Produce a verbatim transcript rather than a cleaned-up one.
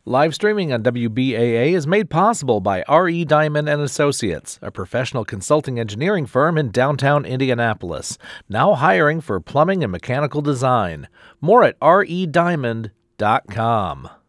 Live streaming on W B A A is made possible by R E. Diamond and Associates, a professional consulting engineering firm in downtown Indianapolis, now hiring for plumbing and mechanical design. More at R E diamond dot com.